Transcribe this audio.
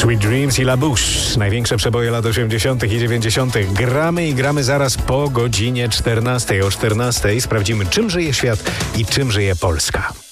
Sweet Dreams i La Bouche. Największe przeboje lat 80. i 90. Gramy i gramy zaraz po godzinie 14. O 14 sprawdzimy, czym żyje świat i czym żyje Polska.